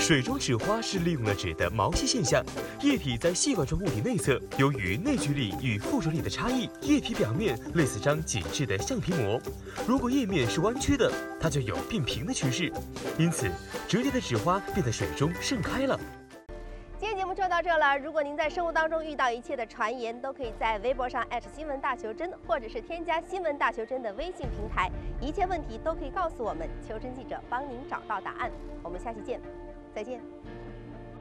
水中纸花是利用了纸的毛细现象，液体在细管状物体内侧，由于内聚力与附着力的差异，液体表面类似张紧致的橡皮膜。如果液面是弯曲的，它就有变平的趋势，因此折叠的纸花便在水中盛开了。 今天节目就到这了。如果您在生活当中遇到一切的传言，都可以在微博上新闻大求真，或者是添加新闻大求真的微信平台，一切问题都可以告诉我们，求真记者帮您找到答案。我们下期见，再见。